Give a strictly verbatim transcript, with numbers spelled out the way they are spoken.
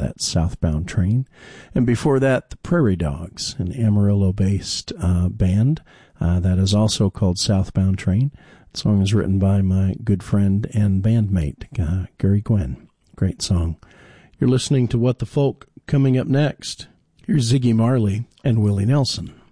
That's Southbound Train. And before that, the Prairie Dogs, an Amarillo-based uh, band uh, that is also called Southbound Train. The song is written by my good friend and bandmate, uh, Gary Gwynn. Great song. You're listening to What the Folk. Coming up next, here's Ziggy Marley and Willie Nelson.